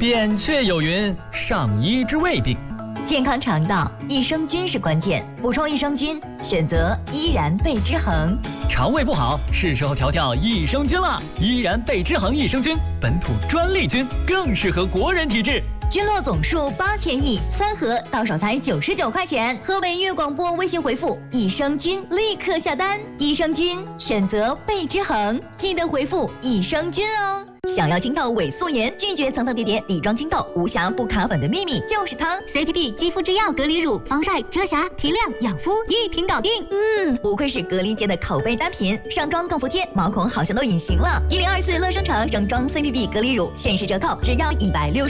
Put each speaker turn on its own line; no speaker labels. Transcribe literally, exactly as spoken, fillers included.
扁鹊有云：上医治未病。
健康肠道，益生菌是关键。补充益生菌，选择依然贝之恒。
肠胃不好，是时候调调益生菌了。依然贝之恒益生菌，本土专利菌，更适合国人体质。
菌落总数八千亿，三盒到手才九十九块钱。河北粤广播微信回复益生菌，立刻下单。益生菌选择贝之恒，记得回复益生菌哦。想要清透伪素颜，拒绝层层叠叠底妆清透，无瑕不卡粉的秘密就是它
C P P 肌肤之钥隔离乳，防晒、遮瑕、提亮、养肤，一瓶搞定。
嗯，不愧是隔离界的口碑单品，上妆更服帖，毛孔好像都隐形了。一零二四乐生城整装 C P P 隔离乳限时折扣，只要一百六十。